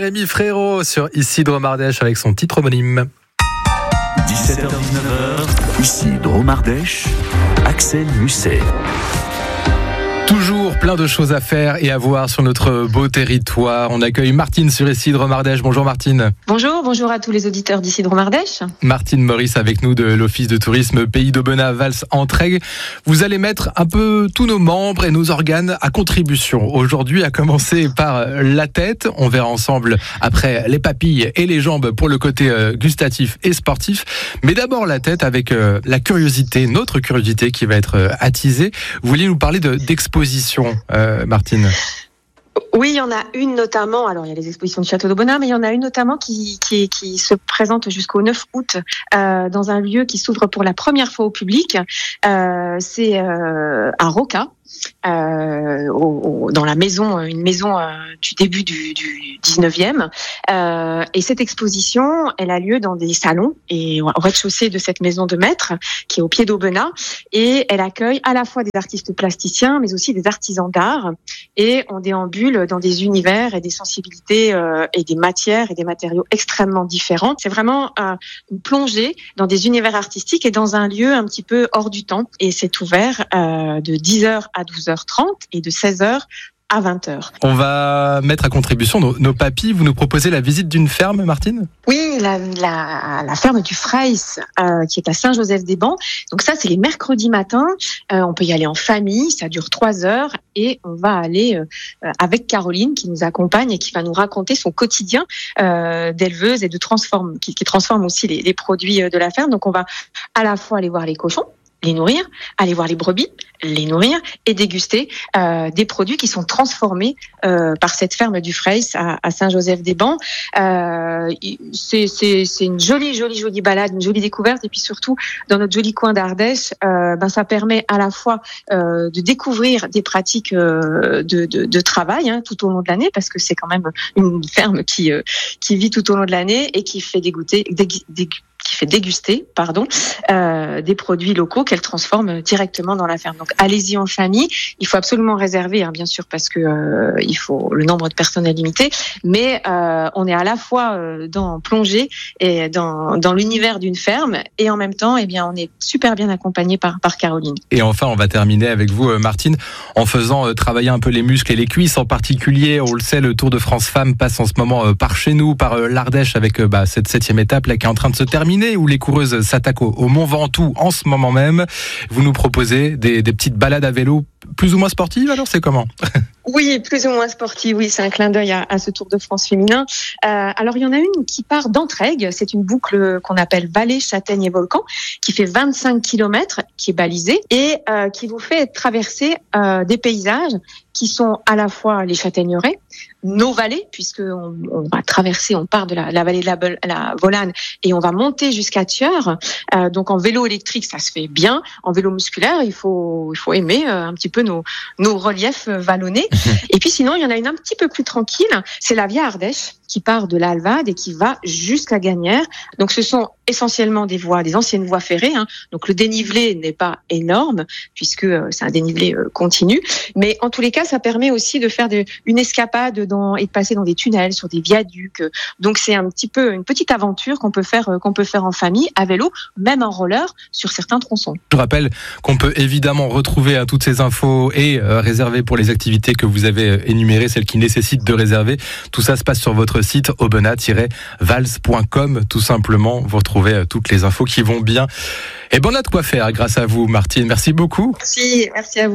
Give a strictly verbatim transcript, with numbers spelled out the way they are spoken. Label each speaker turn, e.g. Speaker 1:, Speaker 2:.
Speaker 1: Jérémy Frérot sur Ici Drôme Ardèche avec son titre homonyme.
Speaker 2: dix-sept heures dix-neuf heures, ici Drôme Ardèche, Axel Musset.
Speaker 1: Toujours plein de choses à faire et à voir sur notre beau territoire. On accueille Martine sur Ici Drôme Ardèche. Bonjour Martine.
Speaker 3: Bonjour, bonjour à tous les auditeurs d'Ici Drôme Ardèche.
Speaker 1: Martine Maurice avec nous de l'Office de tourisme Pays d'Aubenas, Vals-Entraigue. Vous allez mettre un peu tous nos membres et nos organes à contribution. Aujourd'hui, à commencer par la tête. On verra ensemble après les papilles et les jambes pour le côté gustatif et sportif. Mais d'abord la tête avec la curiosité, notre curiosité qui va être attisée. Vous vouliez nous parler de, d'exposition, euh, Martine?
Speaker 3: Oui, il y en a une notamment, alors il y a les expositions du Château d'Aubenas, mais il y en a une notamment qui, qui, qui se présente jusqu'au neuf août euh, dans un lieu qui s'ouvre pour la première fois au public. Euh, c'est euh, à Roca. Euh, au, au, dans la maison, une maison euh, du début du, du dix-neuvième. Euh, et cette exposition, elle a lieu dans des salons et au rez-de-chaussée de cette maison de maître qui est au pied d'Aubenas. Et elle accueille à la fois des artistes plasticiens, mais aussi des artisans d'art. Et on déambule dans des univers et des sensibilités euh, et des matières et des matériaux extrêmement différents. C'est vraiment euh, une plongée dans des univers artistiques et dans un lieu un petit peu hors du temps. Et c'est ouvert euh, de dix heures à douze heures trente et de seize heures à vingt heures.
Speaker 1: On va mettre à contribution nos, nos papilles. Vous nous proposez la visite d'une ferme, Martine ?
Speaker 3: Oui, la, la, la ferme du Freys, euh, qui est à Saint-Joseph-des-Bancs. Donc ça, c'est les mercredis matins. Euh, on peut y aller en famille, ça dure trois heures et on va aller euh, avec Caroline qui nous accompagne et qui va nous raconter son quotidien euh, d'éleveuse et de transforme, qui, qui transforme aussi les, les produits de la ferme. Donc on va à la fois aller voir les cochons, les nourrir, aller voir les brebis, les nourrir et déguster euh, des produits qui sont transformés euh, par cette ferme du Freys à, à Saint-Joseph-des-Bancs. Euh, c'est, c'est, c'est une jolie, jolie, jolie balade, une jolie découverte et puis surtout dans notre joli coin d'Ardèche, euh, ben ça permet à la fois euh, de découvrir des pratiques euh, de, de, de travail hein, tout au long de l'année parce que c'est quand même une ferme qui euh, qui vit tout au long de l'année et qui fait dégoûter, dégu, dégu, qui fait déguster, pardon, euh, des produits locaux qu'elle transforme directement dans la ferme. Donc, allez-y en famille. Il faut absolument réserver, hein, bien sûr, parce que euh, il faut le nombre de personnes est limité. Mais euh, on est à la fois euh, dans plongée et dans dans l'univers d'une ferme, et en même temps, eh bien, on est super bien accompagné par par Caroline.
Speaker 1: Et enfin, on va terminer avec vous, Martine, en faisant euh, travailler un peu les muscles et les cuisses, en particulier. On le sait, le Tour de France Femmes passe en ce moment euh, par chez nous, par euh, l'Ardèche, avec euh, bah, cette septième étape là qui est en train de se terminer, où les coureuses s'attaquent au, au Mont Ventoux en ce moment même. Vous nous proposez des, des petites balades à vélo plus ou moins sportives, alors c'est comment ?
Speaker 3: Oui, plus ou moins sportive, oui, c'est un clin d'œil à, à ce Tour de France féminin. Euh, alors, il y en a une qui part d'Entraigue, c'est une boucle qu'on appelle Vallée, Châtaigne et Volcan, qui fait vingt-cinq kilomètres, qui est balisée, et euh, qui vous fait traverser euh, des paysages qui sont à la fois les châtaigneraies, nos vallées, puisque on, on va traverser, on part de la, la vallée de la, la Volane et on va monter jusqu'à Thieur. Euh, donc en vélo électrique, ça se fait bien. En vélo musculaire, il faut il faut aimer euh, un petit peu nos nos reliefs vallonnés. Et puis sinon, il y en a une un petit peu plus tranquille, c'est la Via Ardèche qui part de l'Alvade et qui va jusqu'à Gagnières. Donc ce sont essentiellement des voies, des anciennes voies ferrées. Hein. Donc le dénivelé n'est pas énorme puisque euh, c'est un dénivelé euh, continu, mais en tous les cas, ça permet aussi de faire de, une escapade dans, et de passer dans des tunnels, sur des viaducs. Donc c'est un petit peu une petite aventure qu'on peut faire euh, qu'on peut faire en famille, à vélo, même en roller sur certains tronçons.
Speaker 1: Je rappelle qu'on peut évidemment retrouver hein, toutes ces infos et euh, réserver pour les activités que vous avez énumérées, celles qui nécessitent de réserver. Tout ça se passe sur votre site aubenas tiret vals point com, tout simplement. Vous retrouvez toutes les infos qui vont bien. Et bon, on a de quoi faire grâce à vous, Martine. Merci beaucoup.
Speaker 3: Merci, merci à vous.